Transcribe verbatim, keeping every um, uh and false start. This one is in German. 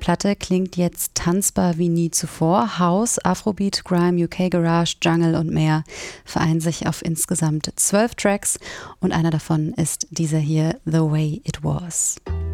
Platte klingt jetzt tanzbar wie nie zuvor. House, Afrobeat, Grime, U K Garage, Jungle und mehr vereinen sich auf insgesamt zwölf Tracks und einer davon ist dieser hier, The Way It Was.